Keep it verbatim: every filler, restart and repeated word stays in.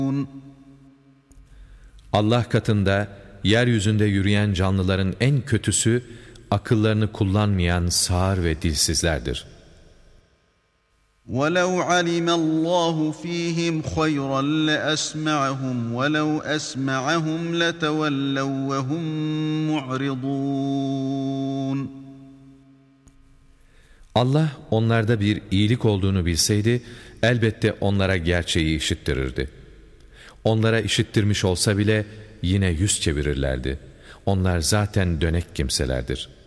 Allah katında yeryüzünde yürüyen canlıların en kötüsü akıllarını kullanmayan sağır ve dilsizlerdir. وَلَوْ عَلِمَ اللّٰهُ ف۪يهِمْ خَيْرًا لَأَسْمَعَهُمْ وَلَوْ أَسْمَعَهُمْ لَتَوَلَّوْا وَهُمْ مُعْرِضُونَ Allah onlarda bir iyilik olduğunu bilseydi, elbette onlara gerçeği işittirirdi. Onlara işittirmiş olsa bile yine yüz çevirirlerdi. Onlar zaten dönek kimselerdir.